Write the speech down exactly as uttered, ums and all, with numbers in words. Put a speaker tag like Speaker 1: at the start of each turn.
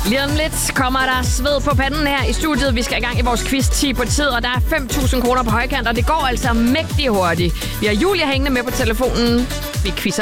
Speaker 1: Lige om lidt kommer der sved på panden her i studiet. Vi skal i gang i vores quiz ti på tid, og der er fem tusind kroner på højkant, og det går altså mægtig hurtigt. Vi har Julia hængende med på telefonen. Vi quizzer